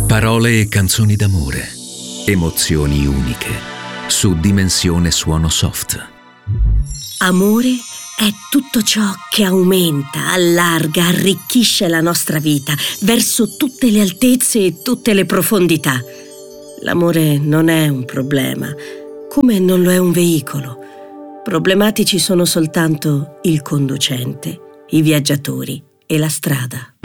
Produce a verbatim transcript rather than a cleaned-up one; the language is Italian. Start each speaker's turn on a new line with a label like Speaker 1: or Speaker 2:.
Speaker 1: Parole e canzoni d'amore. Emozioni uniche. Su Dimensione Suono Soft.
Speaker 2: Amore è tutto ciò che aumenta, allarga, arricchisce la nostra vita verso tutte le altezze e tutte le profondità. L'amore non è un problema, come non lo è un veicolo. Problematici sono soltanto il conducente, i viaggiatori e la strada.